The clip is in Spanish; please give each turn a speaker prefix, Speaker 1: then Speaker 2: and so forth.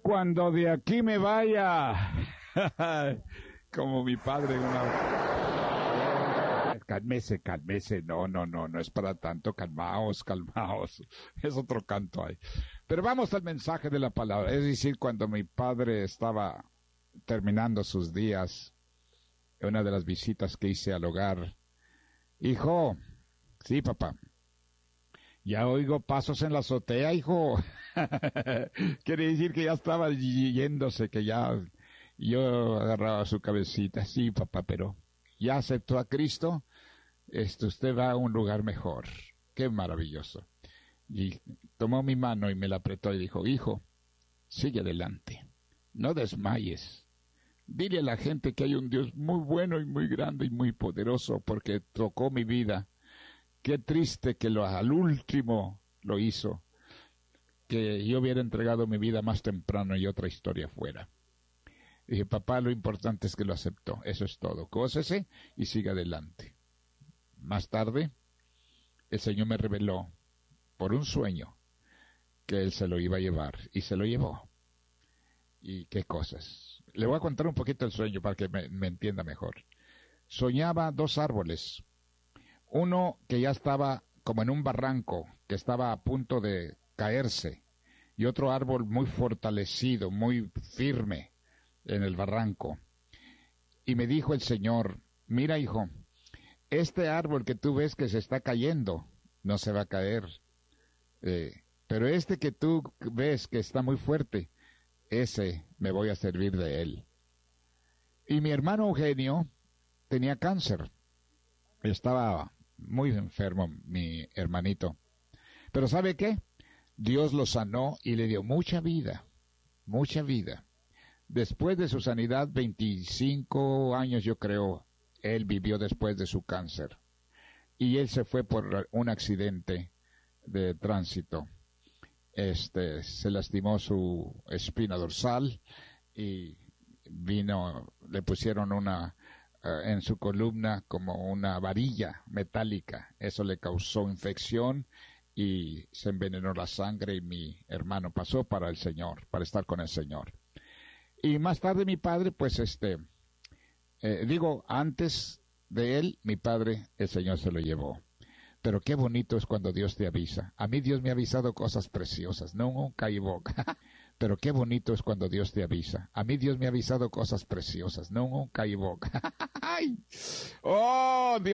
Speaker 1: cuando de aquí me vaya. Como mi padre una... Cálmese, no es para tanto, calmaos. Es otro canto ahí. Pero vamos al mensaje de la palabra. Es decir, cuando mi padre estaba terminando sus días, una de las visitas que hice al hogar, hijo, sí papá, ya oigo pasos en la azotea, hijo. Quiere decir que ya estaba yéndose, que ya yo agarraba su cabecita. Sí papá, pero ya aceptó a Cristo, usted va a un lugar mejor. Qué maravilloso. Y tomó mi mano y me la apretó y dijo, hijo, sigue adelante, no desmayes. Dile a la gente que hay un Dios muy bueno y muy grande y muy poderoso porque tocó mi vida. Qué triste que al último lo hizo. Que yo hubiera entregado mi vida más temprano y otra historia fuera. Dije, papá, lo importante es que lo aceptó. Eso es todo. Gócese y siga adelante. Más tarde, el Señor me reveló por un sueño que Él se lo iba a llevar. Y se lo llevó. ¿Y qué cosas? Le voy a contar un poquito el sueño para que me entienda mejor. Soñaba 2 árboles. Uno que ya estaba como en un barranco, que estaba a punto de caerse. Y otro árbol muy fortalecido, muy firme en el barranco. Y me dijo el Señor, mira hijo, este árbol que tú ves que se está cayendo, no se va a caer. Pero este que tú ves que está muy fuerte, ese me voy a servir de él. Y mi hermano Eugenio tenía cáncer. Estaba muy enfermo, mi hermanito. Pero ¿sabe qué? Dios lo sanó y le dio mucha vida. Mucha vida. Después de su sanidad, 25 años yo creo, él vivió después de su cáncer. Y él se fue por un accidente de tránsito. Se lastimó su espina dorsal y le pusieron en su columna como una varilla metálica. Eso le causó infección y se envenenó la sangre y mi hermano pasó para el Señor, para estar con el Señor. Y más tarde mi padre, pues antes de él, mi padre, el Señor se lo llevó. Pero qué bonito es cuando Dios te avisa. A mí Dios me ha avisado cosas preciosas, no un caiboc. Pero qué bonito es cuando Dios te avisa. A mí Dios me ha avisado cosas preciosas, no un caiboc. Oh, Dios